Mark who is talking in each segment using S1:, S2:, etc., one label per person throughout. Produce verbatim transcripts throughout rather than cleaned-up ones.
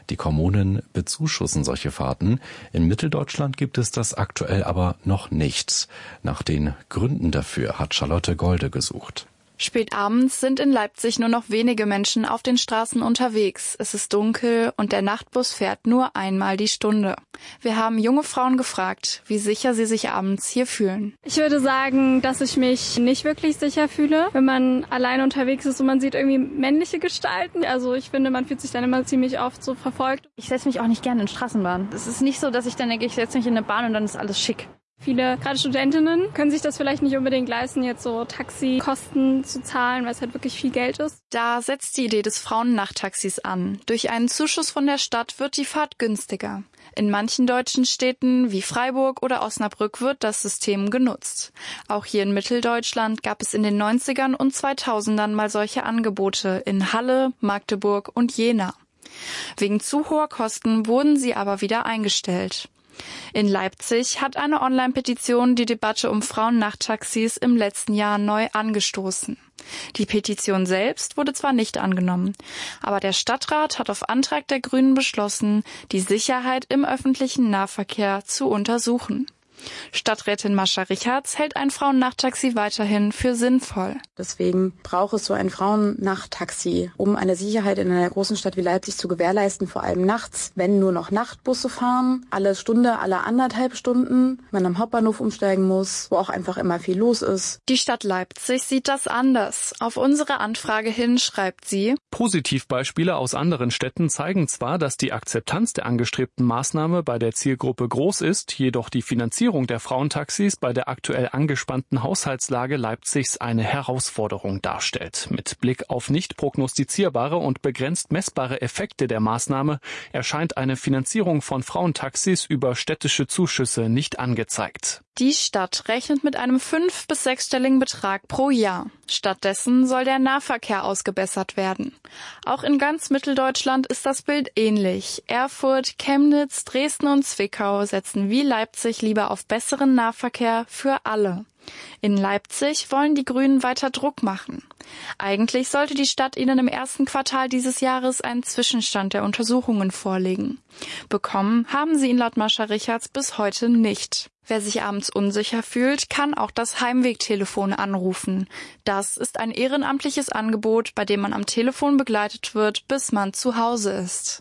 S1: Die Kommunen bezuschussen solche Fahrten. In Mitteldeutschland gibt es das aktuell aber noch nicht. Nach den Gründen dafür hat Charlotte Golde gesucht.
S2: Spät abends sind in Leipzig nur noch wenige Menschen auf den Straßen unterwegs. Es ist dunkel und der Nachtbus fährt nur einmal die Stunde. Wir haben junge Frauen gefragt, wie sicher sie sich abends hier fühlen.
S3: Ich würde sagen, dass ich mich nicht wirklich sicher fühle, wenn man allein unterwegs ist und man sieht irgendwie männliche Gestalten. Also ich finde, man fühlt sich dann immer ziemlich oft so verfolgt.
S4: Ich setze mich auch nicht gerne in Straßenbahn. Es ist nicht so, dass ich dann denke, ich setze mich in eine Bahn und dann ist alles schick.
S3: Viele, gerade Studentinnen, können sich das vielleicht nicht unbedingt leisten, jetzt so Taxikosten zu zahlen, weil es halt wirklich viel Geld ist.
S2: Da setzt die Idee des Frauennachttaxis an. Durch einen Zuschuss von der Stadt wird die Fahrt günstiger. In manchen deutschen Städten wie Freiburg oder Osnabrück wird das System genutzt. Auch hier in Mitteldeutschland gab es in den neunzigern und zweitausendern mal solche Angebote in Halle, Magdeburg und Jena. Wegen zu hoher Kosten wurden sie aber wieder eingestellt. In Leipzig hat eine Online-Petition die Debatte um Frauennachttaxis im letzten Jahr neu angestoßen. Die Petition selbst wurde zwar nicht angenommen, aber der Stadtrat hat auf Antrag der Grünen beschlossen, die Sicherheit im öffentlichen Nahverkehr zu untersuchen. Stadträtin Mascha Richards hält ein Frauennachttaxi weiterhin für sinnvoll.
S5: Deswegen braucht es so ein Frauennachttaxi, um eine Sicherheit in einer großen Stadt wie Leipzig zu gewährleisten, vor allem nachts, wenn nur noch Nachtbusse fahren, alle Stunde, alle anderthalb Stunden, man am Hauptbahnhof umsteigen muss, wo auch einfach immer viel los ist.
S2: Die Stadt Leipzig sieht das anders. Auf unsere Anfrage hin schreibt sie:
S6: Positivbeispiele aus anderen Städten zeigen zwar, dass die Akzeptanz der angestrebten Maßnahme bei der Zielgruppe groß ist, jedoch die Finanzierung der Frauentaxis bei der aktuell angespannten Haushaltslage Leipzigs eine Herausforderung darstellt. Mit Blick auf nicht prognostizierbare und begrenzt messbare Effekte der Maßnahme erscheint eine Finanzierung von Frauentaxis über städtische Zuschüsse nicht angezeigt.
S2: Die Stadt rechnet mit einem fünf- bis sechsstelligen Betrag pro Jahr. Stattdessen soll der Nahverkehr ausgebessert werden. Auch in ganz Mitteldeutschland ist das Bild ähnlich. Erfurt, Chemnitz, Dresden und Zwickau setzen wie Leipzig lieber auf besseren Nahverkehr für alle. In Leipzig wollen die Grünen weiter Druck machen. Eigentlich sollte die Stadt ihnen im ersten Quartal dieses Jahres einen Zwischenstand der Untersuchungen vorlegen. Bekommen haben sie ihn laut Mascha Richards bis heute nicht. Wer sich abends unsicher fühlt, kann auch das Heimwegtelefon anrufen. Das ist ein ehrenamtliches Angebot, bei dem man am Telefon begleitet wird, bis man zu Hause ist.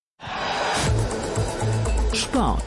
S7: Sport.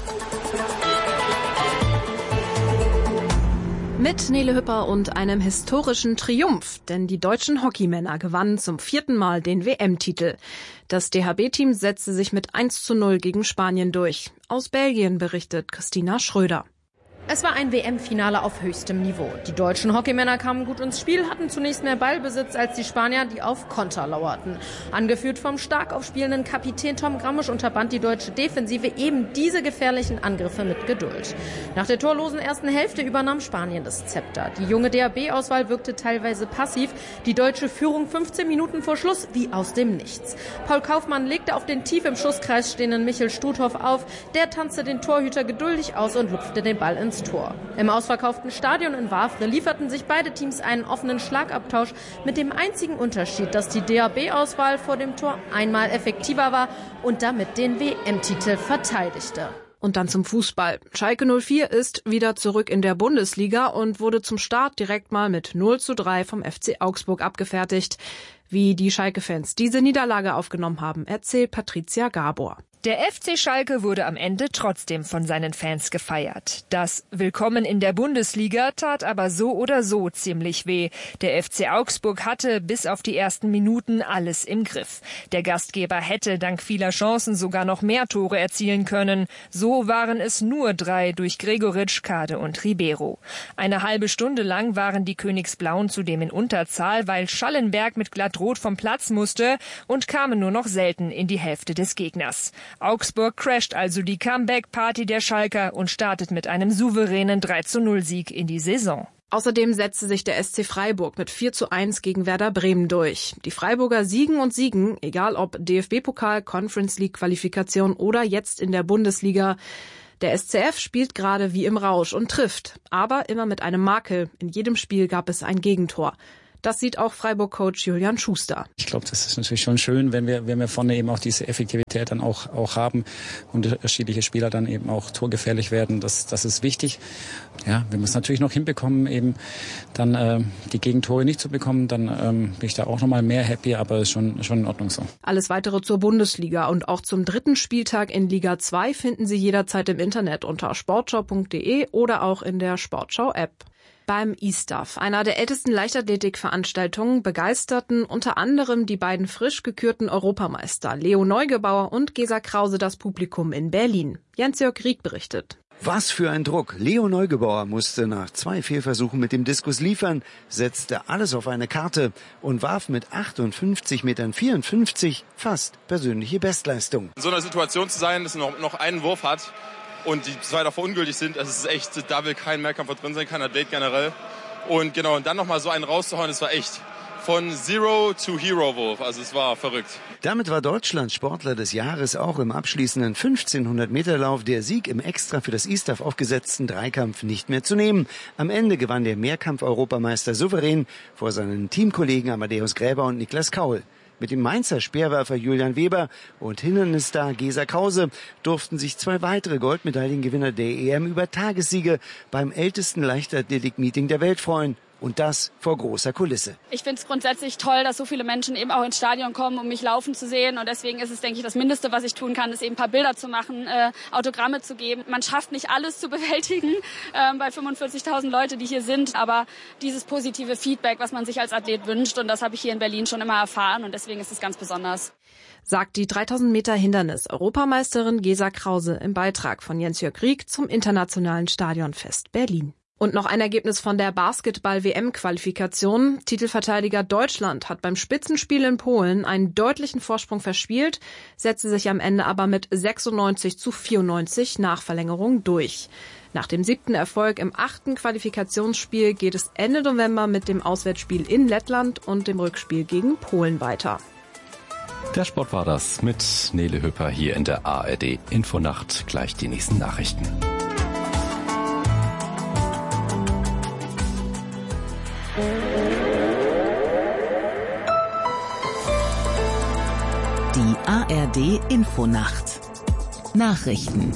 S8: Mit Nele Hüpper und einem historischen Triumph, denn die deutschen Hockeymänner gewannen zum vierten Mal den W M-Titel. Das D H B-Team setzte sich mit eins zu null gegen Spanien durch. Aus Belgien berichtet Christina Schröder.
S9: Es war ein W M-Finale auf höchstem Niveau. Die deutschen Hockeymänner kamen gut ins Spiel, hatten zunächst mehr Ballbesitz als die Spanier, die auf Konter lauerten. Angeführt vom stark aufspielenden Kapitän Tom Grammisch unterband die deutsche Defensive eben diese gefährlichen Angriffe mit Geduld. Nach der torlosen ersten Hälfte übernahm Spanien das Zepter. Die junge D H B-Auswahl wirkte teilweise passiv. Die deutsche Führung fünfzehn Minuten vor Schluss wie aus dem Nichts. Paul Kaufmann legte auf den tief im Schusskreis stehenden Michel Stuthoff auf. Der tanzte den Torhüter geduldig aus und lupfte den Ball ins Tor. Im ausverkauften Stadion in Wavre lieferten sich beide Teams einen offenen Schlagabtausch mit dem einzigen Unterschied, dass die D H B-Auswahl vor dem Tor einmal effektiver war und damit den W M-Titel verteidigte.
S8: Und dann zum Fußball. Schalke null vier ist wieder zurück in der Bundesliga und wurde zum Start direkt mal mit null zu drei vom F C Augsburg abgefertigt. Wie die Schalke-Fans diese Niederlage aufgenommen haben, erzählt Patricia Gabor.
S10: Der F C Schalke wurde am Ende trotzdem von seinen Fans gefeiert. Das Willkommen in der Bundesliga tat aber so oder so ziemlich weh. Der F C Augsburg hatte bis auf die ersten Minuten alles im Griff. Der Gastgeber hätte dank vieler Chancen sogar noch mehr Tore erzielen können. So waren es nur drei durch Gregoritsch, Kade und Ribeiro. Eine halbe Stunde lang waren die Königsblauen zudem in Unterzahl, weil Schallenberg mit Glattrot vom Platz musste und kamen nur noch selten in die Hälfte des Gegners. Augsburg crasht also die Comeback-Party der Schalker und startet mit einem souveränen drei zu null Sieg in die Saison.
S8: Außerdem setzte sich der S C Freiburg mit vier zu eins gegen Werder Bremen durch. Die Freiburger siegen und siegen, egal ob D F B-Pokal, Conference League-Qualifikation oder jetzt in der Bundesliga. Der S C F spielt gerade wie im Rausch und trifft, aber immer mit einem Makel. In jedem Spiel gab es ein Gegentor. Das sieht auch Freiburg-Coach Julian Schuster.
S7: Ich glaube, das ist natürlich schon schön, wenn wir, wenn wir vorne eben auch diese Effektivität dann auch, auch haben und unterschiedliche Spieler dann eben auch torgefährlich werden. Das, das ist wichtig. Ja, wir müssen natürlich noch hinbekommen, eben dann äh, die Gegentore nicht zu bekommen. Dann ähm, bin ich da auch nochmal mehr happy, aber ist schon, schon in Ordnung so.
S8: Alles weitere zur Bundesliga und auch zum dritten Spieltag in Liga zwei finden Sie jederzeit im Internet unter sportschau punkt de oder auch in der Sportschau-App. Beim E-Stuff, einer der ältesten Leichtathletikveranstaltungen, begeisterten unter anderem die beiden frisch gekürten Europameister Leo Neugebauer und Gesa Krause das Publikum in Berlin. Jens-Jörg Rieck berichtet.
S11: Was für ein Druck. Leo Neugebauer musste nach zwei Fehlversuchen mit dem Diskus liefern, setzte alles auf eine Karte und warf mit achtundfünfzig Metern vierundfünfzig fast persönliche Bestleistung.
S12: In so einer Situation zu sein, dass man noch, noch einen Wurf hat und die zwei davor ungültig sind, das ist echt, da will kein Mehrkampfer drin sein, kein Athlet generell. Und genau, und dann nochmal so einen rauszuhauen, das war echt von Zero to Hero Wurf, also es war verrückt.
S11: Damit war Deutschland Sportler des Jahres auch im abschließenden fünfzehnhundert Meter Lauf der Sieg im extra für das E-Stuff aufgesetzten Dreikampf nicht mehr zu nehmen. Am Ende gewann der Mehrkampf-Europameister souverän vor seinen Teamkollegen Amadeus Gräber und Niklas Kaul. Mit dem Mainzer Speerwerfer Julian Weber und Hindernisstar Gesa Krause durften sich zwei weitere Goldmedaillengewinner der E M über Tagessiege beim ältesten Leichtathletik-Meeting der Welt freuen. Und das vor großer Kulisse.
S13: Ich finde es grundsätzlich toll, dass so viele Menschen eben auch ins Stadion kommen, um mich laufen zu sehen. Und deswegen ist es, denke ich, das Mindeste, was ich tun kann, ist eben ein paar Bilder zu machen, äh, Autogramme zu geben. Man schafft nicht alles zu bewältigen äh, bei fünfundvierzigtausend Leute, die hier sind. Aber dieses positive Feedback, was man sich als Athlet wünscht, und das habe ich hier in Berlin schon immer erfahren. Und deswegen ist es ganz besonders.
S8: Sagt die dreitausend Meter Hindernis-Europameisterin Gesa Krause im Beitrag von Jens-Jörg Rieck zum Internationalen Stadionfest Berlin. Und noch ein Ergebnis von der Basketball-W M-Qualifikation. Titelverteidiger Deutschland hat beim Spitzenspiel in Polen einen deutlichen Vorsprung verspielt, setzte sich am Ende aber mit sechsundneunzig zu vierundneunzig nach Verlängerung durch. Nach dem siebten Erfolg im achten Qualifikationsspiel geht es Ende November mit dem Auswärtsspiel in Lettland und dem Rückspiel gegen Polen weiter.
S1: Der Sport war das mit Nele Hüpper hier in der A R D Infonacht. Gleich die nächsten Nachrichten.
S14: Die A R D Infonacht Nachrichten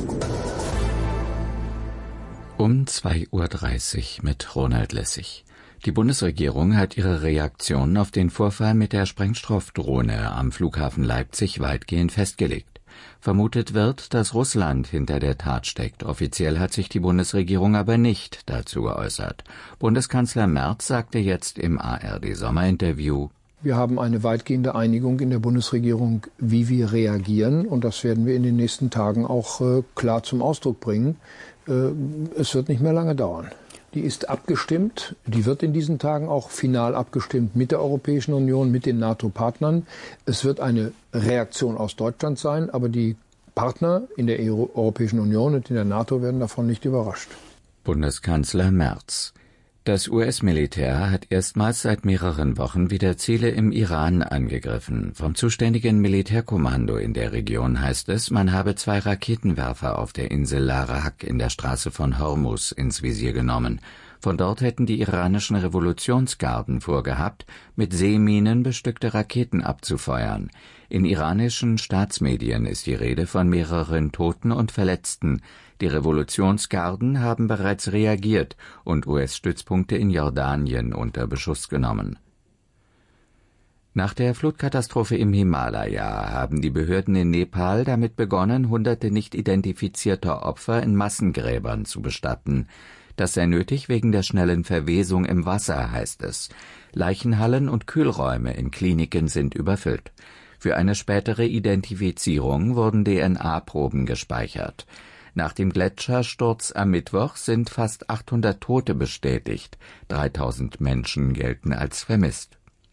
S15: um zwei Uhr dreißig mit Ronald Lessig. Die Bundesregierung hat ihre Reaktion auf den Vorfall mit der Sprengstoffdrohne am Flughafen Leipzig weitgehend festgelegt. Vermutet wird, dass Russland hinter der Tat steckt. Offiziell hat sich die Bundesregierung aber nicht dazu geäußert. Bundeskanzler Merz sagte jetzt im A R D-Sommerinterview:
S16: Wir haben eine weitgehende Einigung in der Bundesregierung, wie wir reagieren. Und das werden wir in den nächsten Tagen auch äh, klar zum Ausdruck bringen. Äh, es wird nicht mehr lange dauern. Die ist abgestimmt. Die wird in diesen Tagen auch final abgestimmt mit der Europäischen Union, mit den NATO-Partnern. Es wird eine Reaktion aus Deutschland sein, aber die Partner in der Europäischen Union und in der NATO werden davon nicht überrascht.
S15: Bundeskanzler Merz. Das U S-Militär hat erstmals seit mehreren Wochen wieder Ziele im Iran angegriffen. Vom zuständigen Militärkommando in der Region heißt es, man habe zwei Raketenwerfer auf der Insel Laraq in der Straße von Hormuz ins Visier genommen. Von dort hätten die iranischen Revolutionsgarden vorgehabt, mit Seeminen bestückte Raketen abzufeuern. In iranischen Staatsmedien ist die Rede von mehreren Toten und Verletzten. Die Revolutionsgarden haben bereits reagiert und U S-Stützpunkte in Jordanien unter Beschuss genommen. Nach der Flutkatastrophe im Himalaya haben die Behörden in Nepal damit begonnen, hunderte nicht identifizierter Opfer in Massengräbern zu bestatten. Das sei nötig wegen der schnellen Verwesung im Wasser, heißt es. Leichenhallen und Kühlräume in Kliniken sind überfüllt. Für eine spätere Identifizierung wurden D N A-Proben gespeichert. Nach dem Gletschersturz am Mittwoch sind fast achthundert Tote bestätigt. dreitausend Menschen gelten als vermisst.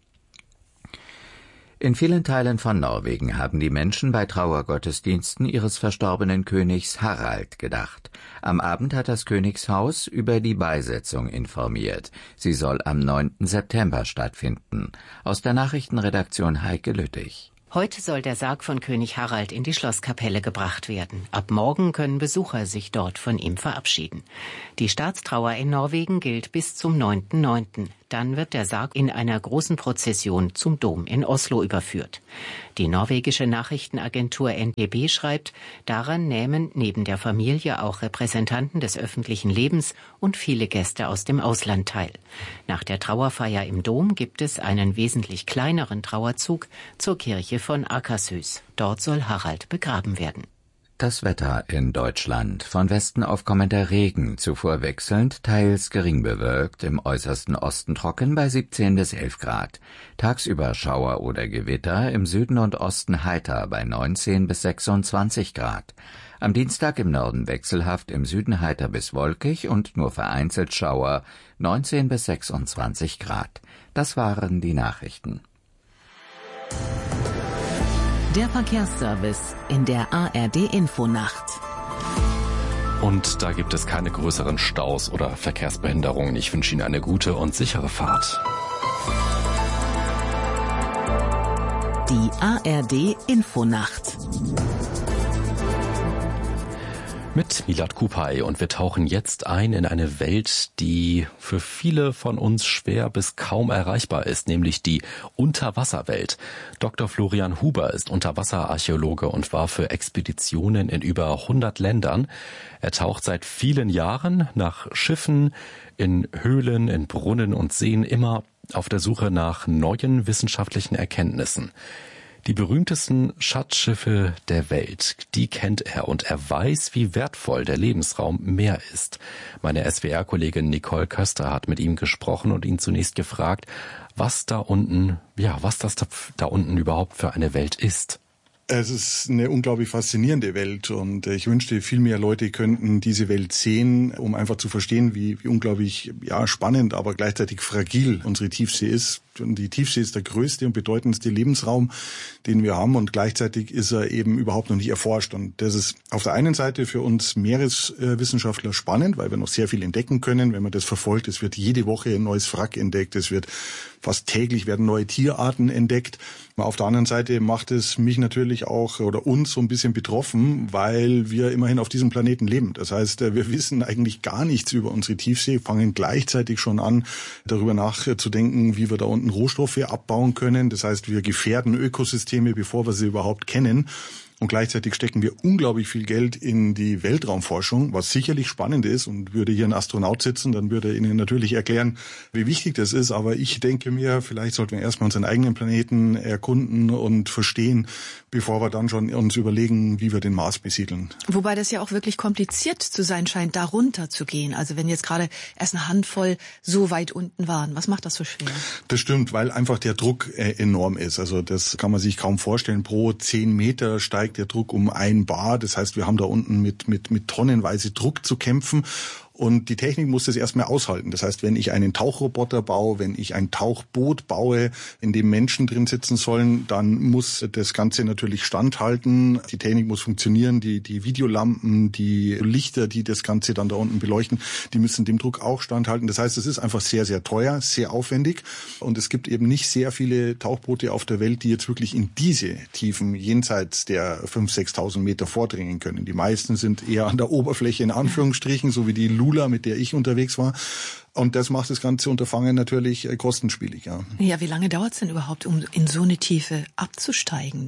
S15: In vielen Teilen von Norwegen haben die Menschen bei Trauergottesdiensten ihres verstorbenen Königs Harald gedacht. Am Abend hat das Königshaus über die Beisetzung informiert. Sie soll am neunten September stattfinden. Aus der Nachrichtenredaktion Heike Lüttich.
S17: Heute soll der Sarg von König Harald in die Schlosskapelle gebracht werden. Ab morgen können Besucher sich dort von ihm verabschieden. Die Staatstrauer in Norwegen gilt bis zum neunten neunten Dann wird der Sarg in einer großen Prozession zum Dom in Oslo überführt. Die norwegische Nachrichtenagentur N T B schreibt, daran nehmen neben der Familie auch Repräsentanten des öffentlichen Lebens und viele Gäste aus dem Ausland teil. Nach der Trauerfeier im Dom gibt es einen wesentlich kleineren Trauerzug zur Kirche von Akershus. Dort soll Harald begraben werden.
S15: Das Wetter in Deutschland. Von Westen aufkommender Regen, zuvor wechselnd, teils gering bewölkt, im äußersten Osten trocken bei siebzehn bis elf Grad. Tagsüber Schauer oder Gewitter, im Süden und Osten heiter bei neunzehn bis sechsundzwanzig Grad. Am Dienstag im Norden wechselhaft, im Süden heiter bis wolkig und nur vereinzelt Schauer, neunzehn bis sechsundzwanzig Grad. Das waren die Nachrichten.
S14: Der Verkehrsservice in der A R D-Infonacht.
S1: Und da gibt es keine größeren Staus oder Verkehrsbehinderungen. Ich wünsche Ihnen eine gute und sichere Fahrt.
S14: Die A R D-Infonacht.
S1: Mit Milad Kupay, und wir tauchen jetzt ein in eine Welt, die für viele von uns schwer bis kaum erreichbar ist, nämlich die Unterwasserwelt. Doktor Florian Huber ist Unterwasserarchäologe und war für Expeditionen in über hundert Ländern. Er taucht seit vielen Jahren nach Schiffen, in Höhlen, in Brunnen und Seen, immer auf der Suche nach neuen wissenschaftlichen Erkenntnissen. Die berühmtesten Schatzschiffe der Welt, die kennt er, und er weiß, wie wertvoll der Lebensraum Meer ist. Meine S W R-Kollegin Nicole Köster hat mit ihm gesprochen und ihn zunächst gefragt, was da unten, ja, was das da, da unten überhaupt für eine Welt ist.
S18: Es ist eine unglaublich faszinierende Welt, und ich wünschte, viel mehr Leute könnten diese Welt sehen, um einfach zu verstehen, wie, wie unglaublich ja, spannend, aber gleichzeitig fragil unsere Tiefsee ist. Und die Tiefsee ist der größte und bedeutendste Lebensraum, den wir haben, und gleichzeitig ist er eben überhaupt noch nicht erforscht. Und das ist auf der einen Seite für uns Meereswissenschaftler spannend, weil wir noch sehr viel entdecken können, wenn man das verfolgt. Es wird jede Woche ein neues Wrack entdeckt, es wird fast täglich werden neue Tierarten entdeckt. Auf der anderen Seite macht es mich natürlich auch oder uns so ein bisschen betroffen, weil wir immerhin auf diesem Planeten leben. Das heißt, wir wissen eigentlich gar nichts über unsere Tiefsee, fangen gleichzeitig schon an, darüber nachzudenken, wie wir da unten Rohstoffe abbauen können. Das heißt, wir gefährden Ökosysteme, bevor wir sie überhaupt kennen. Und gleichzeitig stecken wir unglaublich viel Geld in die Weltraumforschung, was sicherlich spannend ist. Und würde hier ein Astronaut sitzen, dann würde er Ihnen natürlich erklären, wie wichtig das ist. Aber ich denke mir, vielleicht sollten wir erstmal unseren eigenen Planeten erkunden und verstehen, bevor wir dann schon uns überlegen, wie wir den Mars besiedeln.
S19: Wobei das ja auch wirklich kompliziert zu sein scheint, da runter zu gehen. Also wenn jetzt gerade erst eine Handvoll so weit unten waren, was macht das so schwer?
S18: Das stimmt, weil einfach der Druck enorm ist. Also das kann man sich kaum vorstellen. Pro zehn Meter steigt der Druck um ein Bar. Das heißt, wir haben da unten mit, mit, mit tonnenweise Druck zu kämpfen. Und die Technik muss das erstmal aushalten. Das heißt, wenn ich einen Tauchroboter baue, wenn ich ein Tauchboot baue, in dem Menschen drin sitzen sollen, dann muss das Ganze natürlich standhalten. Die Technik muss funktionieren. Die, die Videolampen, die Lichter, die das Ganze dann da unten beleuchten, die müssen dem Druck auch standhalten. Das heißt, es ist einfach sehr, sehr teuer, sehr aufwendig. Und es gibt eben nicht sehr viele Tauchboote auf der Welt, die jetzt wirklich in diese Tiefen jenseits der fünftausend, sechstausend Meter vordringen können. Die meisten sind eher an der Oberfläche in Anführungsstrichen, so wie die Lula, mit der ich unterwegs war. Und das macht das ganze Unterfangen natürlich kostenspielig. Ja,
S19: ja, wie lange dauert es denn überhaupt, um in so eine Tiefe abzusteigen?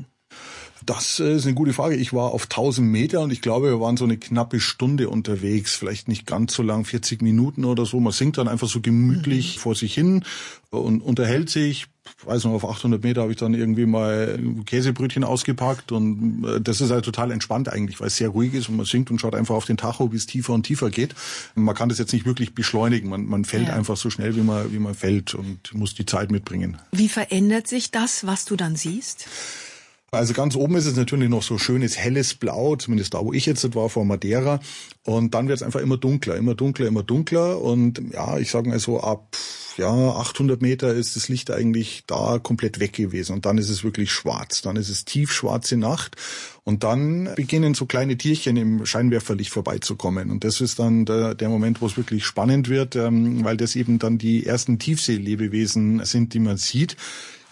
S18: Das ist eine gute Frage. Ich war auf tausend Meter und ich glaube, wir waren so eine knappe Stunde unterwegs, vielleicht nicht ganz so lang, vierzig Minuten oder so. Man singt dann einfach so gemütlich mhm. vor sich hin und unterhält sich. Ich weiß noch, auf achthundert Meter habe ich dann irgendwie mal Käsebrötchen ausgepackt, und das ist halt total entspannt eigentlich, weil es sehr ruhig ist und man singt und schaut einfach auf den Tacho, wie es tiefer und tiefer geht. Man kann das jetzt nicht wirklich beschleunigen, man, man fällt ja. einfach so schnell, wie man, wie man fällt, und muss die Zeit mitbringen.
S19: Wie verändert sich das, was du dann siehst?
S18: Also ganz oben ist es natürlich noch so schönes, helles Blau, zumindest da, wo ich jetzt war, vor Madeira. Und dann wird es einfach immer dunkler, immer dunkler, immer dunkler. Und ja, ich sage mal so, ab ja achthundert Meter ist das Licht eigentlich da komplett weg gewesen. Und dann ist es wirklich schwarz. Dann ist es tiefschwarze Nacht. Und dann beginnen so kleine Tierchen im Scheinwerferlicht vorbeizukommen. Und das ist dann der, der Moment, wo es wirklich spannend wird, ähm, weil das eben dann die ersten Tiefseelebewesen sind, die man sieht.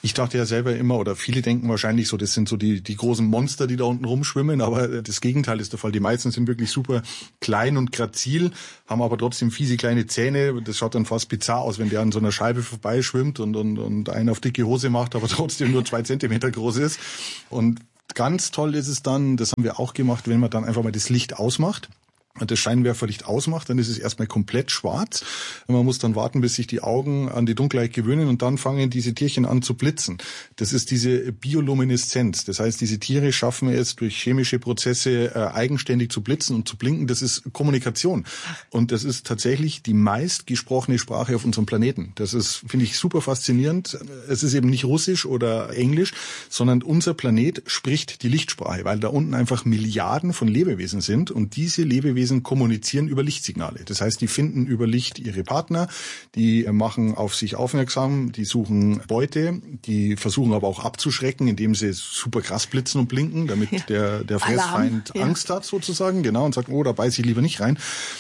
S18: Ich dachte ja selber immer, oder viele denken wahrscheinlich so, das sind so die, die großen Monster, die da unten rumschwimmen, aber das Gegenteil ist der Fall. Die meisten sind wirklich super klein und grazil, haben aber trotzdem fiese kleine Zähne. Das schaut dann fast bizarr aus, wenn der an so einer Scheibe vorbeischwimmt und, und, und einen auf dicke Hose macht, aber trotzdem nur zwei Zentimeter groß ist. Und ganz toll ist es dann, das haben wir auch gemacht, wenn man dann einfach mal das Licht ausmacht. Und das Scheinwerferlicht ausmacht, dann ist es erstmal komplett schwarz. Man muss dann warten, bis sich die Augen an die Dunkelheit gewöhnen und dann fangen diese Tierchen an zu blitzen. Das ist diese Biolumineszenz. Das heißt, diese Tiere schaffen es durch chemische Prozesse äh, eigenständig zu blitzen und zu blinken. Das ist Kommunikation. Und das ist tatsächlich die meist gesprochene Sprache auf unserem Planeten. Das ist, finde ich, super faszinierend. Es ist eben nicht Russisch oder Englisch, sondern unser Planet spricht die Lichtsprache, weil da unten einfach Milliarden von Lebewesen sind und diese Lebewesen kommunizieren über Lichtsignale. Das heißt, die finden über Licht ihre Partner, die machen auf sich aufmerksam, die suchen Beute, die versuchen aber auch abzuschrecken, indem sie super krass blitzen und blinken, damit ja. der, der Fressfeind ja. Angst hat sozusagen, genau, und sagt, oh, da beiß ich lieber nicht rein.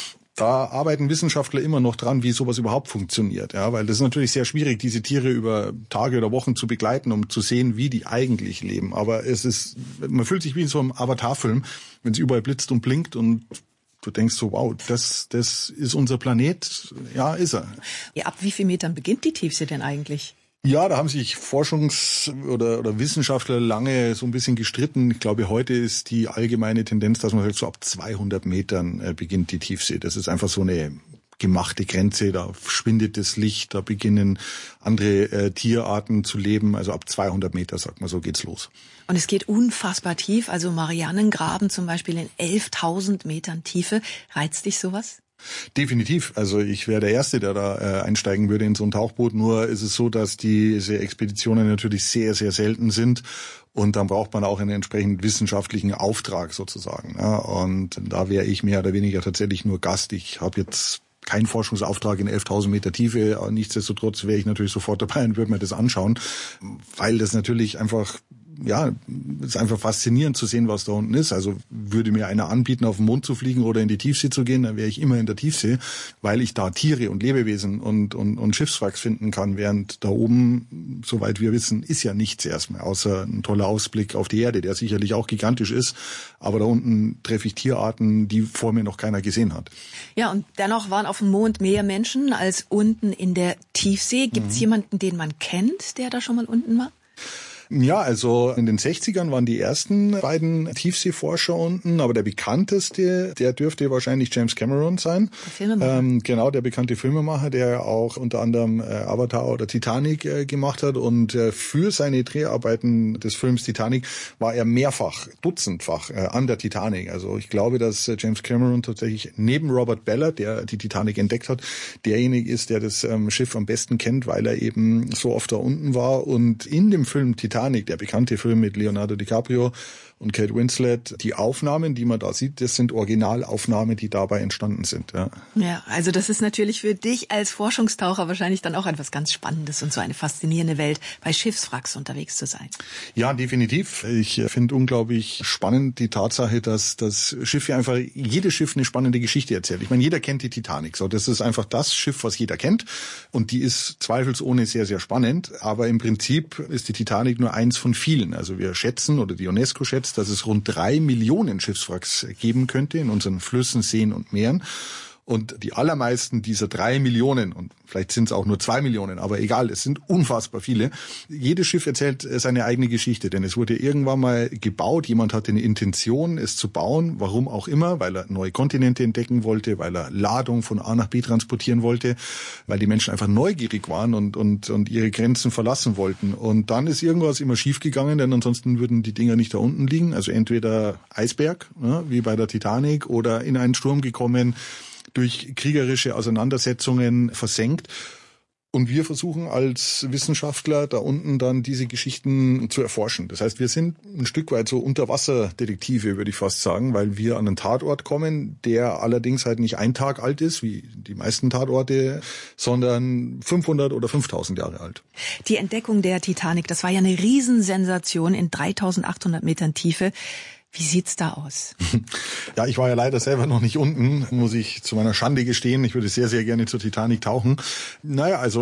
S18: Da arbeiten Wissenschaftler immer noch dran, wie sowas überhaupt funktioniert, ja, weil das ist natürlich sehr schwierig, diese Tiere über Tage oder Wochen zu begleiten, um zu sehen, wie die eigentlich leben. Aber es ist, man fühlt sich wie in so einem Avatar-Film, wenn es überall blitzt und blinkt und du denkst so, wow, das, das ist unser Planet. Ja, ist er.
S19: Ja, ab wie vielen Metern beginnt die Tiefsee denn eigentlich?
S18: Ja, da haben sich Forschungs- oder, oder Wissenschaftler lange so ein bisschen gestritten. Ich glaube, heute ist die allgemeine Tendenz, dass man sagt, so ab zweihundert Metern äh, beginnt die Tiefsee. Das ist einfach so eine gemachte Grenze, da schwindet das Licht, da beginnen andere äh, Tierarten zu leben. Also ab zweihundert Meter, sagt man, so geht's los.
S19: Und es geht unfassbar tief, also Marianengraben zum Beispiel in elftausend Metern Tiefe. Reizt dich sowas?
S18: Definitiv. Also ich wäre der Erste, der da äh, einsteigen würde in so ein Tauchboot. Nur ist es so, dass diese Expeditionen natürlich sehr, sehr selten sind. Und dann braucht man auch einen entsprechend wissenschaftlichen Auftrag sozusagen. Ja, und da wäre ich mehr oder weniger tatsächlich nur Gast. Ich habe jetzt kein Forschungsauftrag in elftausend Meter Tiefe. Nichtsdestotrotz wäre ich natürlich sofort dabei und würde mir das anschauen, weil das natürlich einfach, ja, es ist einfach faszinierend zu sehen, was da unten ist. Also würde mir einer anbieten, auf den Mond zu fliegen oder in die Tiefsee zu gehen, dann wäre ich immer in der Tiefsee, weil ich da Tiere und Lebewesen und, und, und Schiffswracks finden kann, während da oben, soweit wir wissen, ist ja nichts erstmal, außer ein toller Ausblick auf die Erde, der sicherlich auch gigantisch ist. Aber da unten treffe ich Tierarten, die vor mir noch keiner gesehen hat.
S19: Ja, und dennoch waren auf dem Mond mehr Menschen als unten in der Tiefsee. Gibt es mhm. jemanden, den man kennt, der da schon mal unten war?
S18: Ja, also in den sechzigern waren die ersten beiden Tiefseeforscher unten, aber der bekannteste, der dürfte wahrscheinlich James Cameron sein.
S19: Der Filmemacher.
S18: Ähm, genau, der bekannte Filmemacher, der auch unter anderem äh, Avatar oder Titanic äh, gemacht hat. Und äh, für seine Dreharbeiten des Films Titanic war er mehrfach, dutzendfach äh, an der Titanic. Also ich glaube, dass äh, James Cameron tatsächlich neben Robert Ballard, der die Titanic entdeckt hat, derjenige ist, der das ähm, Schiff am besten kennt, weil er eben so oft da unten war. Und in dem Film Titanic, der bekannte Film mit Leonardo DiCaprio und Kate Winslet, die Aufnahmen, die man da sieht, das sind Originalaufnahmen, die dabei entstanden sind. Ja.
S19: Ja, also das ist natürlich für dich als Forschungstaucher wahrscheinlich dann auch etwas ganz Spannendes und so eine faszinierende Welt, bei Schiffswracks unterwegs zu sein.
S18: Ja, definitiv. Ich finde unglaublich spannend die Tatsache, dass das Schiff ja einfach, jedes Schiff eine spannende Geschichte erzählt. Ich meine, jeder kennt die Titanic. So, das ist einfach das Schiff, was jeder kennt. Und die ist zweifelsohne sehr, sehr spannend. Aber im Prinzip ist die Titanic nur eins von vielen. Also wir schätzen, oder die UNESCO schätzt, dass es rund drei Millionen Schiffswracks geben könnte in unseren Flüssen, Seen und Meeren. Und die allermeisten dieser drei Millionen, und vielleicht sind es auch nur zwei Millionen, aber egal, es sind unfassbar viele. Jedes Schiff erzählt seine eigene Geschichte, denn es wurde irgendwann mal gebaut. Jemand hatte eine Intention, es zu bauen, warum auch immer, weil er neue Kontinente entdecken wollte, weil er Ladung von A nach B transportieren wollte, weil die Menschen einfach neugierig waren und, und, und ihre Grenzen verlassen wollten. Und dann ist irgendwas immer schiefgegangen, denn ansonsten würden die Dinger nicht da unten liegen. Also entweder Eisberg, ja, wie bei der Titanic, oder in einen Sturm gekommen, durch kriegerische Auseinandersetzungen versenkt. Und wir versuchen als Wissenschaftler da unten dann diese Geschichten zu erforschen. Das heißt, wir sind ein Stück weit so Unterwasserdetektive, würde ich fast sagen, weil wir an einen Tatort kommen, der allerdings halt nicht ein Tag alt ist, wie die meisten Tatorte, sondern fünfhundert oder fünftausend Jahre alt.
S19: Die Entdeckung der Titanic, das war ja eine Riesensensation in dreitausendachthundert Metern Tiefe. Wie sieht's da aus?
S18: Ja, ich war ja leider selber noch nicht unten, muss ich zu meiner Schande gestehen. Ich würde sehr, sehr gerne zur Titanic tauchen. Naja, also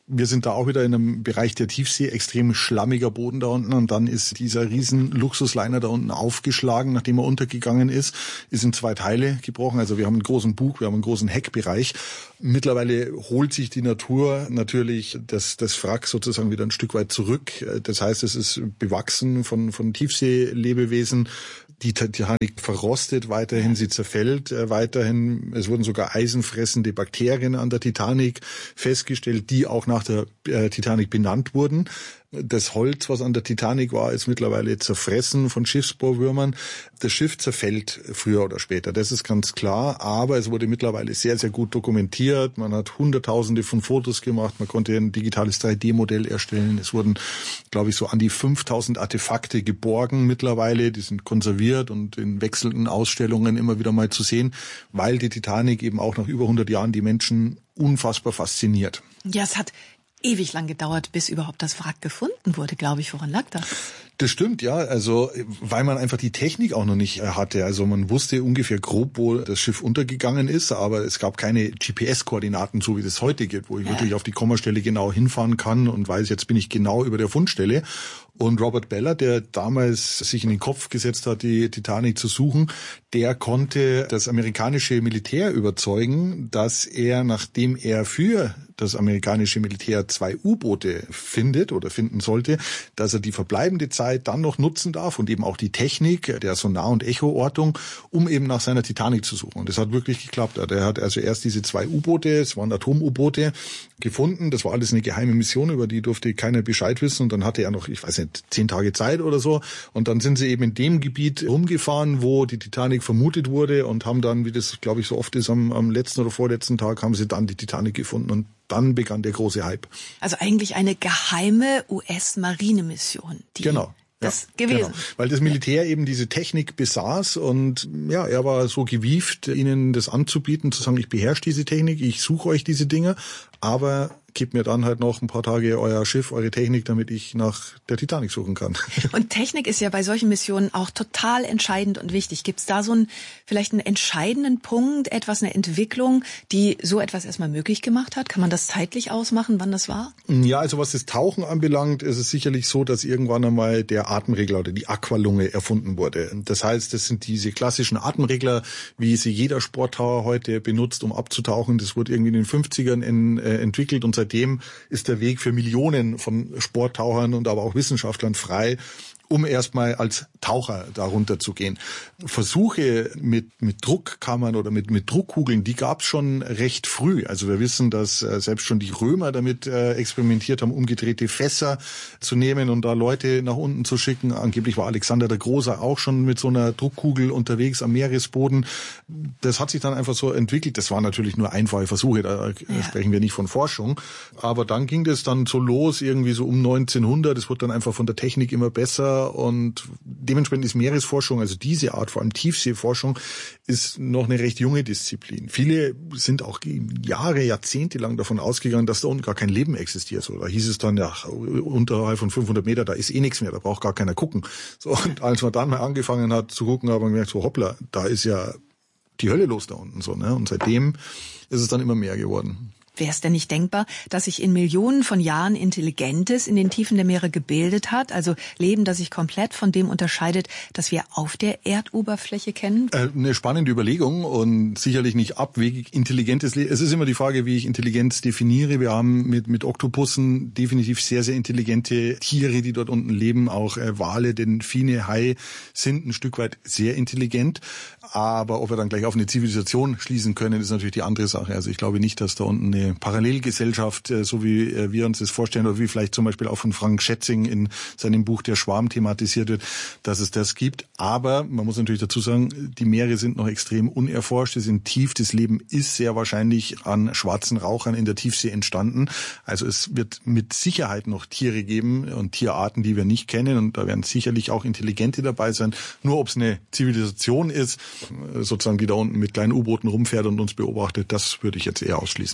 S18: Wir sind da auch wieder in einem Bereich der Tiefsee, extrem schlammiger Boden da unten und dann ist dieser riesen Luxusliner da unten aufgeschlagen, nachdem er untergegangen ist, ist in zwei Teile gebrochen. Also wir haben einen großen Bug, wir haben einen großen Heckbereich. Mittlerweile holt sich die Natur natürlich das, das Wrack sozusagen wieder ein Stück weit zurück. Das heißt, es ist bewachsen von, von Tiefseelebewesen. Die Titanic verrostet weiterhin, sie zerfällt äh, weiterhin. Es wurden sogar eisenfressende Bakterien an der Titanic festgestellt, die auch nach der äh, Titanic benannt wurden. Das Holz, was an der Titanic war, ist mittlerweile zerfressen von Schiffsbohrwürmern. Das Schiff zerfällt früher oder später, das ist ganz klar. Aber es wurde mittlerweile sehr, sehr gut dokumentiert. Man hat Hunderttausende von Fotos gemacht. Man konnte ein digitales drei D Modell erstellen. Es wurden, glaube ich, so an die fünftausend Artefakte geborgen mittlerweile. Die sind konserviert und in wechselnden Ausstellungen immer wieder mal zu sehen, weil die Titanic eben auch nach über hundert Jahren die Menschen unfassbar fasziniert.
S19: Ja, es hat ewig lang gedauert, bis überhaupt das Wrack gefunden wurde, glaube ich. Woran lag das?
S18: Das stimmt, ja. Also, weil man einfach die Technik auch noch nicht hatte. Also, man wusste ungefähr grob, wo das Schiff untergegangen ist, aber es gab keine G P S-Koordinaten, so wie das heute geht, wo ich ja. wirklich auf die Kommastelle genau hinfahren kann und weiß, jetzt bin ich genau über der Fundstelle. Und Robert Ballard, der damals sich in den Kopf gesetzt hat, die Titanic zu suchen, der konnte das amerikanische Militär überzeugen, dass er, nachdem er für das amerikanische Militär zwei U-Boote findet oder finden sollte, dass er die verbleibende Zeit dann noch nutzen darf und eben auch die Technik der Sonar- und Echo-Ortung, um eben nach seiner Titanic zu suchen. Und das hat wirklich geklappt. Er hat also erst diese zwei U-Boote, es waren Atom-U-Boote, gefunden. Das war alles eine geheime Mission, über die durfte keiner Bescheid wissen. Und dann hatte er noch, ich weiß nicht, zehn Tage Zeit oder so. Und dann sind sie eben in dem Gebiet rumgefahren, wo die Titanic vermutet wurde und haben dann, wie das, glaube ich, so oft ist, am, am letzten oder vorletzten Tag haben sie dann die Titanic gefunden. Und dann begann der große Hype.
S19: Also eigentlich eine geheime U S-Marinemission, die
S18: genau.
S19: das
S18: ja,
S19: gewesen.
S18: Genau. Weil das Militär eben diese Technik besaß und ja, er war so gewieft, ihnen das anzubieten, zu sagen, ich beherrsche diese Technik, ich suche euch diese Dinge, aber gebt mir dann halt noch ein paar Tage euer Schiff, eure Technik, damit ich nach der Titanic suchen kann.
S19: Und Technik ist ja bei solchen Missionen auch total entscheidend und wichtig. Gibt es da so einen, vielleicht einen entscheidenden Punkt, etwas, eine Entwicklung, die so etwas erstmal möglich gemacht hat? Kann man das zeitlich ausmachen, wann das war?
S18: Ja, also was das Tauchen anbelangt, ist es sicherlich so, dass irgendwann einmal der Atemregler oder die Aqualunge erfunden wurde. Das heißt, das sind diese klassischen Atemregler, wie sie jeder Sporttaucher heute benutzt, um abzutauchen. Das wurde irgendwie in den fünfzigern in, äh, entwickelt und seitdem ist der Weg für Millionen von Sporttauchern und aber auch Wissenschaftlern frei, um erstmal als Taucher darunter zu gehen. Versuche mit mit Druckkammern oder mit mit Druckkugeln, die gab es schon recht früh. Also wir wissen, dass äh, selbst schon die Römer damit äh, experimentiert haben, umgedrehte Fässer zu nehmen und da Leute nach unten zu schicken. Angeblich war Alexander der Große auch schon mit so einer Druckkugel unterwegs am Meeresboden. Das hat sich dann einfach so entwickelt. Das waren natürlich nur einfache Versuche, da ja. sprechen wir nicht von Forschung. Aber dann ging das dann so los, irgendwie so um neunzehnhundert. Es wurde dann einfach von der Technik immer besser. Und dementsprechend ist Meeresforschung, also diese Art, vor allem Tiefseeforschung, ist noch eine recht junge Disziplin. Viele sind auch Jahre, Jahrzehnte lang davon ausgegangen, dass da unten gar kein Leben existiert. So, da hieß es dann, ja, unterhalb von fünfhundert Meter, da ist eh nichts mehr, da braucht gar keiner gucken. So, und als man dann mal angefangen hat zu gucken, hat man gemerkt, so hoppla, da ist ja die Hölle los da unten. So, ne? Und seitdem ist es dann immer mehr geworden.
S19: Wäre es denn nicht denkbar, dass sich in Millionen von Jahren Intelligentes in den Tiefen der Meere gebildet hat? Also Leben, das sich komplett von dem unterscheidet, das wir auf der Erdoberfläche kennen?
S18: Äh, eine spannende Überlegung und sicherlich nicht abwegig. Intelligentes Leben. Es ist immer die Frage, wie ich Intelligenz definiere. Wir haben mit mit Oktopussen definitiv sehr, sehr intelligente Tiere, die dort unten leben. Auch äh, Wale, Delfine, Hai sind ein Stück weit sehr intelligent. Aber ob wir dann gleich auf eine Zivilisation schließen können, ist natürlich die andere Sache. Also ich glaube nicht, dass da unten eine Parallelgesellschaft, so wie wir uns das vorstellen, oder wie vielleicht zum Beispiel auch von Frank Schätzing in seinem Buch Der Schwarm thematisiert wird, dass es das gibt. Aber man muss natürlich dazu sagen, die Meere sind noch extrem unerforscht, sie sind tief. Das Leben ist sehr wahrscheinlich an schwarzen Rauchern in der Tiefsee entstanden. Also es wird mit Sicherheit noch Tiere geben und Tierarten, die wir nicht kennen. Und da werden sicherlich auch Intelligente dabei sein. Nur ob es eine Zivilisation ist, sozusagen, die da unten mit kleinen U-Booten rumfährt und uns beobachtet, das würde ich jetzt eher ausschließen.
S19: Was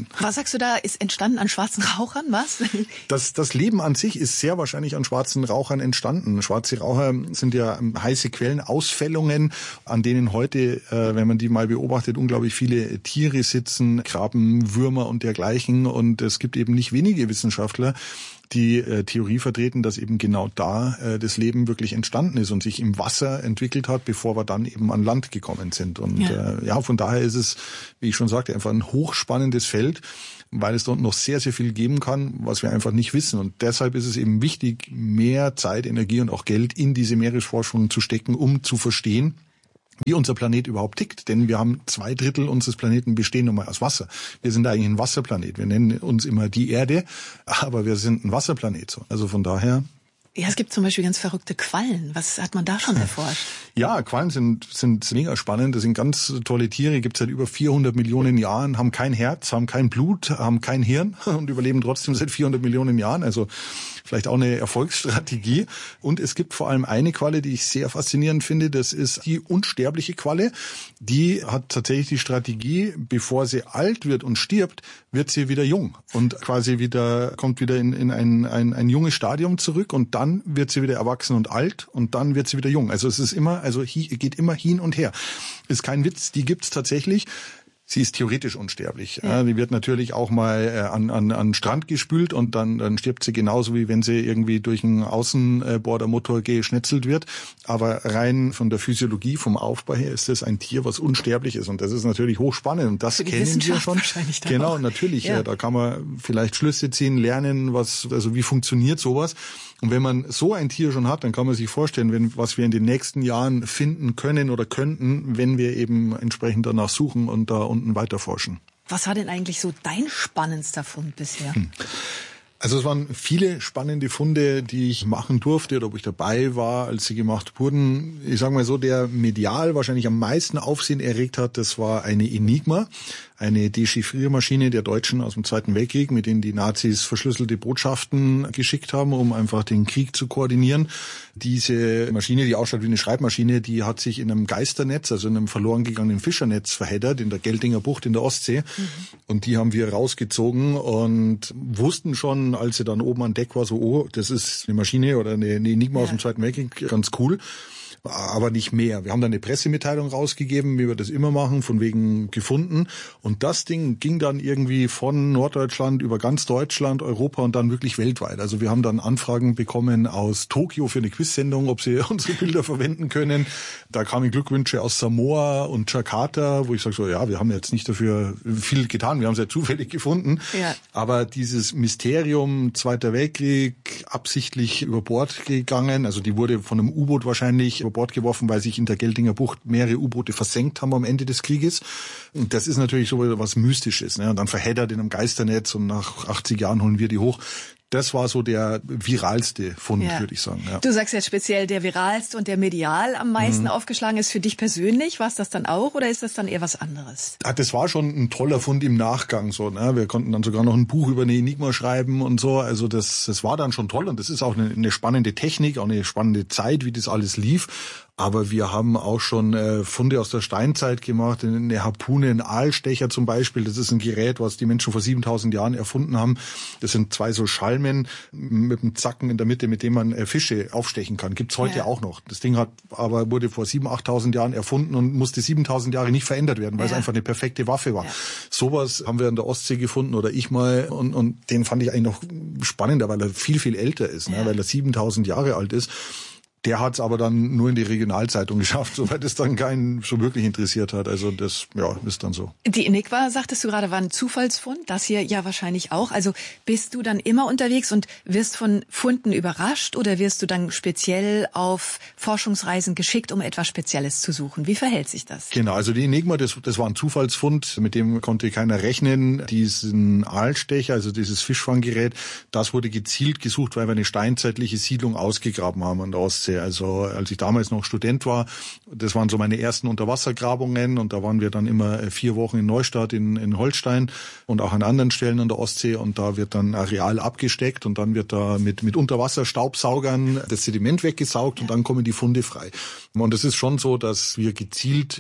S19: sagst du da, ist entstanden an schwarzen Rauchern, was?
S18: Das, das Leben an sich ist sehr wahrscheinlich an schwarzen Rauchern entstanden. Schwarze Raucher sind ja heiße Quellen, Ausfällungen, an denen heute, äh, wenn man die mal beobachtet, unglaublich viele Tiere sitzen, Krabben, Würmer und dergleichen. Und es gibt eben nicht wenige Wissenschaftler, die äh, Theorie vertreten, dass eben genau da äh, das Leben wirklich entstanden ist und sich im Wasser entwickelt hat, bevor wir dann eben an Land gekommen sind. Und ja, äh, ja von daher ist es, wie ich schon sagte, einfach ein hochspannendes Feld, weil es dort noch sehr, sehr viel geben kann, was wir einfach nicht wissen. Und deshalb ist es eben wichtig, mehr Zeit, Energie und auch Geld in diese Meeresforschung zu stecken, um zu verstehen, wie unser Planet überhaupt tickt. Denn wir haben zwei Drittel unseres Planeten bestehen nun mal aus Wasser. Wir sind eigentlich ein Wasserplanet. Wir nennen uns immer die Erde, aber wir sind ein Wasserplanet. Also von daher...
S19: Ja, es gibt zum Beispiel ganz verrückte Quallen. Was hat man da schon erforscht?
S18: Ja, Quallen sind sind mega spannend. Das sind ganz tolle Tiere. Gibt es seit über vierhundert Millionen Jahren, haben kein Herz, haben kein Blut, haben kein Hirn und überleben trotzdem seit vierhundert Millionen Jahren. Also vielleicht auch eine Erfolgsstrategie. Und es gibt vor allem eine Qualle, die ich sehr faszinierend finde. Das ist die unsterbliche Qualle. Die hat tatsächlich die Strategie, bevor sie alt wird und stirbt, wird sie wieder jung und quasi wieder kommt wieder in, in ein, ein, ein junges Stadium zurück und dann wird sie wieder erwachsen und alt und dann wird sie wieder jung. Also es ist immer, also geht immer hin und her. Ist kein Witz, die gibt's tatsächlich. Sie ist theoretisch unsterblich. Ja. Die wird natürlich auch mal äh, an, an, an Strand gespült und dann, dann stirbt sie genauso, wie wenn sie irgendwie durch einen Außenbordermotor geschnetzelt wird. Aber rein von der Physiologie, vom Aufbau her ist es ein Tier, was unsterblich ist. Und das ist natürlich hochspannend. Und das kennen wir schon. Genau, natürlich. Ja. Da kann man vielleicht Schlüsse ziehen, lernen, was, also wie funktioniert sowas. Und wenn man so ein Tier schon hat, dann kann man sich vorstellen, wenn, was wir in den nächsten Jahren finden können oder könnten, wenn wir eben entsprechend danach suchen und da unten weiter forschen.
S19: Was war denn eigentlich so dein spannendster Fund bisher?
S18: Hm. Also es waren viele spannende Funde, die ich machen durfte oder wo ich dabei war, als sie gemacht wurden. Ich sage mal so, der medial wahrscheinlich am meisten Aufsehen erregt hat, das war eine Enigma, eine Dechiffriermaschine der Deutschen aus dem Zweiten Weltkrieg, mit denen die Nazis verschlüsselte Botschaften geschickt haben, um einfach den Krieg zu koordinieren. Diese Maschine, die ausschaut wie eine Schreibmaschine, die hat sich in einem Geisternetz, also in einem verloren gegangenen Fischernetz verheddert, in der Geltinger Bucht in der Ostsee. Mhm. Und die haben wir rausgezogen und wussten schon, als sie dann oben an Deck war, so, oh, das ist eine Maschine oder eine, eine Enigma ja. aus dem Zweiten Weltkrieg, ganz cool. Aber nicht mehr. Wir haben dann eine Pressemitteilung rausgegeben, wie wir das immer machen, von wegen gefunden. Und das Ding ging dann irgendwie von Norddeutschland über ganz Deutschland, Europa und dann wirklich weltweit. Also wir haben dann Anfragen bekommen aus Tokio für eine Quiz-Sendung, ob sie unsere Bilder verwenden können. Da kamen Glückwünsche aus Samoa und Jakarta, wo ich sage so, ja, wir haben jetzt nicht dafür viel getan, wir haben es ja zufällig gefunden. Ja. Aber dieses Mysterium Zweiter Weltkrieg, absichtlich über Bord gegangen, also die wurde von einem U-Boot wahrscheinlich über Bord geworfen, weil sich in der Geltinger Bucht mehrere U-Boote versenkt haben am Ende des Krieges. Und das ist natürlich so was Mystisches. Ne? Und dann verheddert in einem Geisternetz und nach achtzig Jahren holen wir die hoch. Das war so der viralste Fund, ja. würde ich sagen. Ja.
S19: Du sagst jetzt speziell, der viralste und der medial am meisten mhm. aufgeschlagen ist für dich persönlich. War es das dann auch oder ist das dann eher was anderes?
S18: Ah, das war schon ein toller Fund im Nachgang. So, ne? Wir konnten dann sogar noch ein Buch über eine Enigma schreiben und so. Also das, das war dann schon toll und das ist auch eine, eine spannende Technik, auch eine spannende Zeit, wie das alles lief. Aber wir haben auch schon äh, Funde aus der Steinzeit gemacht, eine Harpune, ein Aalstecher zum Beispiel. Das ist ein Gerät, was die Menschen vor siebentausend Jahren erfunden haben. Das sind zwei so Schalmen mit einem Zacken in der Mitte, mit dem man äh, Fische aufstechen kann. Gibt's heute ja. auch noch. Das Ding hat aber wurde vor siebentausend, achttausend Jahren erfunden und musste siebentausend Jahre nicht verändert werden, weil ja. es einfach eine perfekte Waffe war. Ja. Sowas haben wir in der Ostsee gefunden oder ich mal und, und den fand ich eigentlich noch spannender, weil er viel, viel älter ist, ja. ne? Weil er siebentausend Jahre alt ist. Der hat es aber dann nur in die Regionalzeitung geschafft, soweit es dann keinen so wirklich interessiert hat. Also das, ja, ist dann so.
S19: Die Enigma, sagtest du gerade, war ein Zufallsfund. Das hier ja wahrscheinlich auch. Also bist du dann immer unterwegs und wirst von Funden überrascht oder wirst du dann speziell auf Forschungsreisen geschickt, um etwas Spezielles zu suchen? Wie verhält sich das?
S18: Genau, also die Enigma, das, das war ein Zufallsfund, mit dem konnte keiner rechnen. Diesen Aalstecher, also dieses Fischfanggerät, das wurde gezielt gesucht, weil wir eine steinzeitliche Siedlung ausgegraben haben an der Ostsee. Also als ich damals noch Student war, das waren so meine ersten Unterwassergrabungen und da waren wir dann immer vier Wochen in Neustadt in, in Holstein und auch an anderen Stellen an der Ostsee und da wird dann Areal abgesteckt und dann wird da mit, mit Unterwasserstaubsaugern das Sediment weggesaugt und dann kommen die Funde frei. Und es ist schon so, dass wir gezielt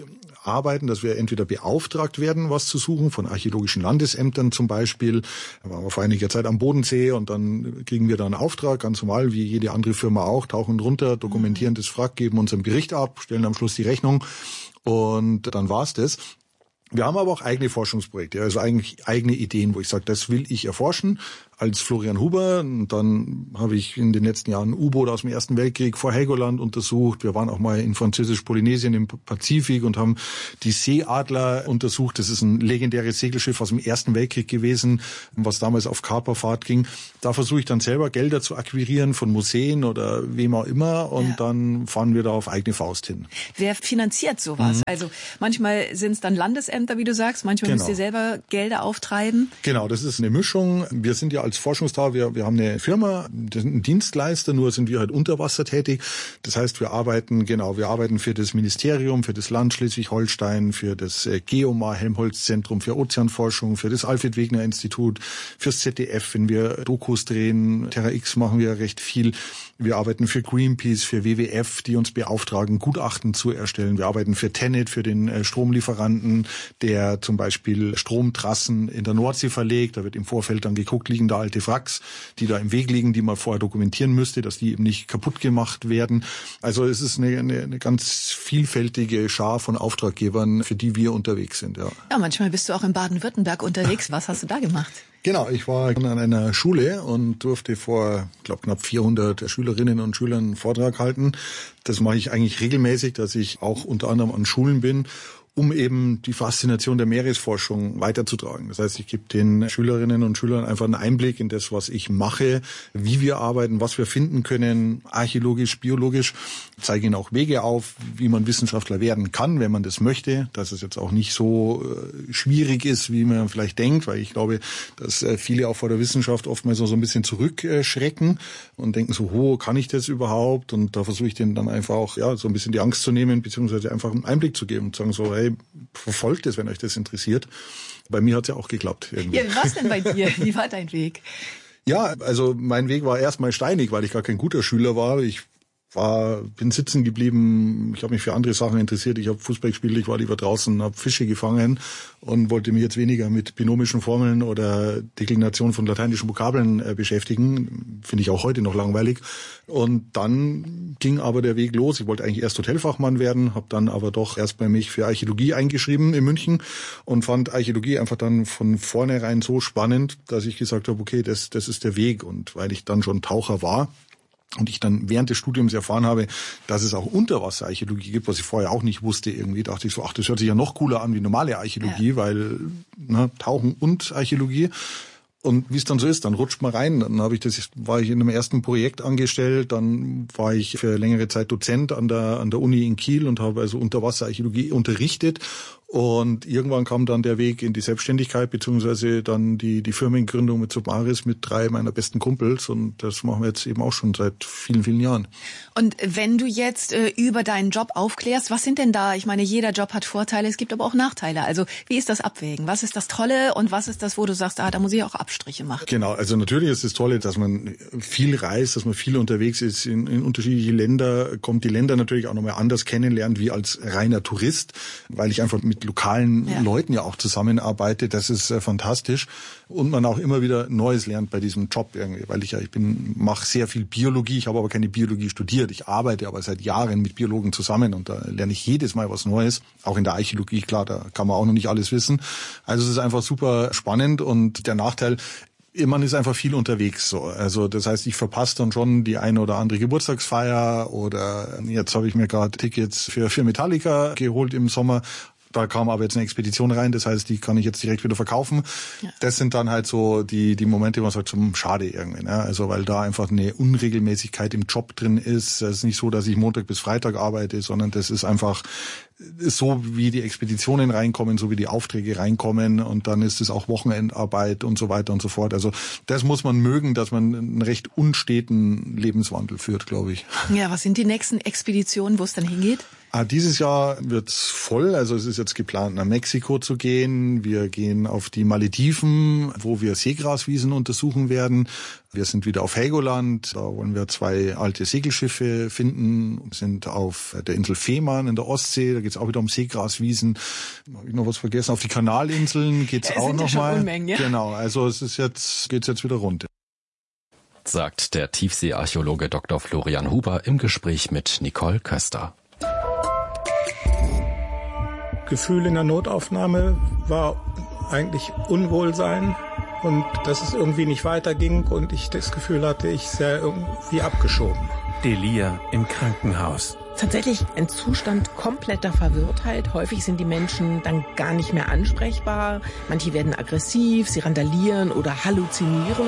S18: arbeiten, dass wir entweder beauftragt werden, was zu suchen, von archäologischen Landesämtern zum Beispiel. Da waren wir vor einiger Zeit am Bodensee und dann kriegen wir da einen Auftrag, ganz normal, wie jede andere Firma auch, tauchen runter, dokumentieren das Wrack, geben uns einen Bericht ab, stellen am Schluss die Rechnung und dann war's das. Wir haben aber auch eigene Forschungsprojekte, also eigentlich eigene Ideen, wo ich sage, das will ich erforschen. Als Florian Huber, und dann habe ich in den letzten Jahren U-Boot aus dem Ersten Weltkrieg vor Helgoland untersucht. Wir waren auch mal in Französisch-Polynesien im Pazifik und haben die Seeadler untersucht. Das ist ein legendäres Segelschiff aus dem Ersten Weltkrieg gewesen, was damals auf Kaperfahrt ging. Da versuche ich dann selber Gelder zu akquirieren von Museen oder wem auch immer und ja. dann fahren wir da auf eigene Faust hin.
S19: Wer finanziert sowas? Mhm. Also manchmal sind es dann Landesämter, wie du sagst, manchmal genau. müsst ihr selber Gelder auftreiben.
S18: Genau, das ist eine Mischung. Wir sind ja als Forschungstag, wir, wir haben eine Firma, das sind ein Dienstleister, nur sind wir halt unter Wasser tätig. Das heißt, wir arbeiten, genau, wir arbeiten für das Ministerium, für das Land Schleswig-Holstein, für das Geomar Helmholtz-Zentrum für Ozeanforschung, für das Alfred-Wegener-Institut, fürs Z D F, wenn wir Dokus drehen, Terra X machen wir recht viel. Wir arbeiten für Greenpeace, für W W F, die uns beauftragen, Gutachten zu erstellen. Wir arbeiten für TenneT, für den Stromlieferanten, der zum Beispiel Stromtrassen in der Nordsee verlegt. Da wird im Vorfeld dann geguckt, liegen da alte Wracks, die da im Weg liegen, die man vorher dokumentieren müsste, dass die eben nicht kaputt gemacht werden. Also es ist eine, eine, eine ganz vielfältige Schar von Auftraggebern, für die wir unterwegs sind. Ja,
S19: ja manchmal bist du auch in Baden-Württemberg unterwegs. Was hast du da gemacht?
S18: Genau, ich war an einer Schule und durfte vor, ich glaube, knapp vierhundert Schülerinnen und Schülern einen Vortrag halten. Das mache ich eigentlich regelmäßig, dass ich auch unter anderem an Schulen bin, um eben die Faszination der Meeresforschung weiterzutragen. Das heißt, ich gebe den Schülerinnen und Schülern einfach einen Einblick in das, was ich mache, wie wir arbeiten, was wir finden können, archäologisch, biologisch. Ich zeige ihnen auch Wege auf, wie man Wissenschaftler werden kann, wenn man das möchte, dass es jetzt auch nicht so äh, schwierig ist, wie man vielleicht denkt, weil ich glaube, dass äh, viele auch vor der Wissenschaft oftmals so, so ein bisschen zurückschrecken und denken so, oh, kann ich das überhaupt? Und da versuche ich denen dann einfach auch ja so ein bisschen die Angst zu nehmen, beziehungsweise einfach einen Einblick zu geben und zu sagen so, hey, verfolgt es, wenn euch das interessiert. Bei mir hat es ja auch geklappt. Irgendwie.
S19: Ja, wie war es denn bei dir? Wie war dein Weg?
S18: Ja, also mein Weg war erstmal steinig, weil ich gar kein guter Schüler war. Ich war, bin sitzen geblieben, ich habe mich für andere Sachen interessiert, ich habe Fußball gespielt, ich war lieber draußen, habe Fische gefangen und wollte mich jetzt weniger mit binomischen Formeln oder Deklination von lateinischen Vokabeln äh, beschäftigen, finde ich auch heute noch langweilig. Und dann ging aber der Weg los, ich wollte eigentlich erst Hotelfachmann werden, habe dann aber doch erst bei mich für Archäologie eingeschrieben in München und fand Archäologie einfach dann von vornherein so spannend, dass ich gesagt habe, okay, das, das ist der Weg. Und weil ich dann schon Taucher war, und ich dann während des Studiums erfahren habe, dass es auch Unterwasserarchäologie gibt, was ich vorher auch nicht wusste. Irgendwie dachte ich so, ach, das hört sich ja noch cooler an wie normale Archäologie, ja. weil ne, Tauchen und Archäologie. Und wie es dann so ist, dann rutscht man rein. Dann habe ich das, war ich in einem ersten Projekt angestellt, dann war ich für längere Zeit Dozent an der an der Uni in Kiel und habe also Unterwasserarchäologie unterrichtet. Und irgendwann kam dann der Weg in die Selbstständigkeit, beziehungsweise dann die die Firmengründung mit Submaris mit drei meiner besten Kumpels. Und das machen wir jetzt eben auch schon seit vielen, vielen Jahren.
S19: Und wenn du jetzt äh, über deinen Job aufklärst, was sind denn da? Ich meine, jeder Job hat Vorteile, es gibt aber auch Nachteile. Also wie ist das Abwägen? Was ist das Tolle und was ist das, wo du sagst, ah, da muss ich auch Abstriche machen?
S18: Genau, also natürlich ist es Tolle, dass man viel reist, dass man viel unterwegs ist, in, in unterschiedliche Länder, kommt die Länder natürlich auch nochmal anders kennenlernt, wie als reiner Tourist, weil ich einfach mit lokalen ja. Leuten ja auch zusammenarbeite. Das ist äh, fantastisch. Und man auch immer wieder Neues lernt bei diesem Job irgendwie, weil ich ja, ich bin, mache sehr viel Biologie, ich habe aber keine Biologie studiert. Ich arbeite aber seit Jahren mit Biologen zusammen und da lerne ich jedes Mal was Neues. Auch in der Archäologie, klar, da kann man auch noch nicht alles wissen. Also es ist einfach super spannend und der Nachteil, man ist einfach viel unterwegs so. Also das heißt, ich verpasse dann schon die eine oder andere Geburtstagsfeier oder jetzt habe ich mir gerade Tickets für, für Metallica geholt im Sommer. Da kam aber jetzt eine Expedition rein, das heißt, die kann ich jetzt direkt wieder verkaufen. Ja. Das sind dann halt so die die Momente, wo man sagt, zum schade irgendwie. Ne? Also weil da einfach eine Unregelmäßigkeit im Job drin ist. Es ist nicht so, dass ich Montag bis Freitag arbeite, sondern das ist einfach so, wie die Expeditionen reinkommen, so wie die Aufträge reinkommen und dann ist es auch Wochenendarbeit und so weiter und so fort. Also das muss man mögen, dass man einen recht unsteten Lebenswandel führt, glaube ich.
S19: Ja, was sind die nächsten Expeditionen, wo es dann hingeht?
S18: Ah, dieses Jahr wird's voll. Also es ist jetzt geplant, nach Mexiko zu gehen. Wir gehen auf die Malediven, wo wir Seegraswiesen untersuchen werden. Wir sind wieder auf Helgoland. Da wollen wir zwei alte Segelschiffe finden. Wir sind auf der Insel Fehmarn in der Ostsee. Da geht es auch wieder um Seegraswiesen. Habe ich noch was vergessen? Auf die Kanalinseln geht es auch noch
S19: ja
S18: mal.
S19: Unmengen, ja?
S18: Genau, also es ist jetzt geht's jetzt wieder rund.
S1: Sagt der Tiefseearchäologe Doktor Florian Huber im Gespräch mit Nicole Köster.
S20: Gefühl in der Notaufnahme war eigentlich Unwohlsein und dass es irgendwie nicht weiterging und ich das Gefühl hatte, ich sei irgendwie abgeschoben.
S21: Delir im Krankenhaus.
S22: Tatsächlich ein Zustand kompletter Verwirrtheit. Häufig sind die Menschen dann gar nicht mehr ansprechbar. Manche werden aggressiv, sie randalieren oder halluzinieren.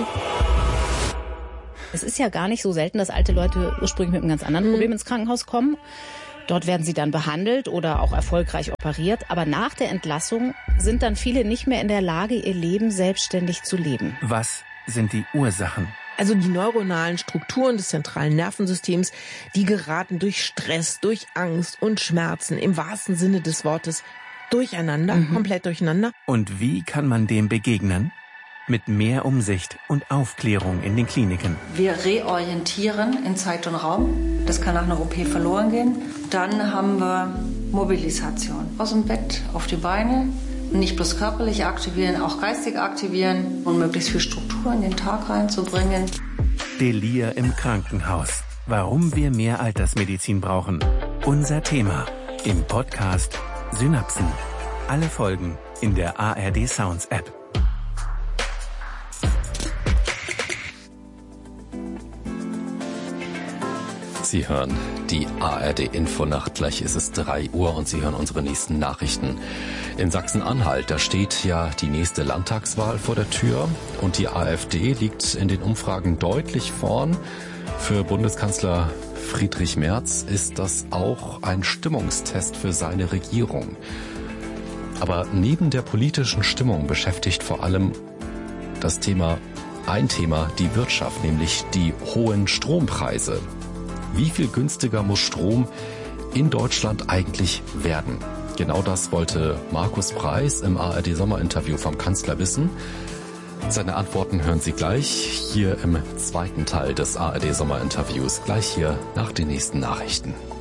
S23: Es ist ja gar nicht so selten, dass alte Leute ursprünglich mit einem ganz anderen Problem ins Krankenhaus kommen. Dort werden sie dann behandelt oder auch erfolgreich operiert. Aber nach der Entlassung sind dann viele nicht mehr in der Lage, ihr Leben selbstständig zu leben.
S21: Was sind die Ursachen?
S22: Also die neuronalen Strukturen des zentralen Nervensystems, die geraten durch Stress, durch Angst und Schmerzen im wahrsten Sinne des Wortes durcheinander, mhm. komplett durcheinander.
S21: Und wie kann man dem begegnen? Mit mehr Umsicht und Aufklärung in den Kliniken.
S24: Wir reorientieren in Zeit und Raum. Das kann nach einer O P verloren gehen. Dann haben wir Mobilisation. Aus dem Bett auf die Beine. Nicht bloß körperlich aktivieren, auch geistig aktivieren und möglichst viel Struktur in den Tag reinzubringen.
S21: Delir im Krankenhaus. Warum wir mehr Altersmedizin brauchen. Unser Thema im Podcast Synapsen. Alle Folgen in der A R D Sounds App.
S1: Sie hören die A R D-Infonacht. Gleich ist es drei Uhr und Sie hören unsere nächsten Nachrichten. In Sachsen-Anhalt, da steht ja die nächste Landtagswahl vor der Tür und die AfD liegt in den Umfragen deutlich vorn. Für Bundeskanzler Friedrich Merz ist das auch ein Stimmungstest für seine Regierung. Aber neben der politischen Stimmung beschäftigt vor allem das Thema, ein Thema, die Wirtschaft, nämlich die hohen Strompreise. Wie viel günstiger muss Strom in Deutschland eigentlich werden? Genau das wollte Markus Preis im A R D-Sommerinterview vom Kanzler wissen. Seine Antworten hören Sie gleich hier im zweiten Teil des A R D-Sommerinterviews, gleich hier nach den nächsten Nachrichten.